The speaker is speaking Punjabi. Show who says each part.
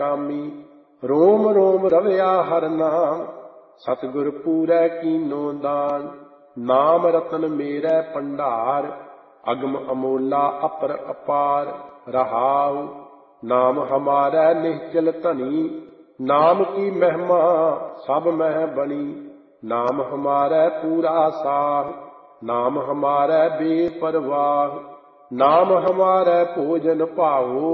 Speaker 1: ਕਾਮੀ। ਰੋਮ ਰੋਮ ਰਵਿਆ ਹਰ ਨਾਮ, ਸਤਿਗੁਰ ਪੂਰੈ ਕੀਨੋ ਦਾਨ। ਨਾਮ ਰਤਨ ਮੇਰੈ ਭੰਡਾਰ, ਅਗਮ ਅਮੋਲਾ ਅਪਰ ਅਪਾਰ। ਰਹਾਉ ਨਾਮ ਹਮਾਰੈ ਨਿਹਚਲ ਧਨੀ, ਨਾਮ ਕੀ ਮਹਿਮਾ ਸਭ ਮਹਿ ਬਣੀ। ਨਾਮ ਹਮਾਰੈ ਪੂਰਾ ਸਾਹ, ਨਾਮ ਹਮਾਰੈ ਬੇਪਰਵਾਹ। ਨਾਮ ਹਮਾਰੈ ਭੋਜਨ ਭਾਉ,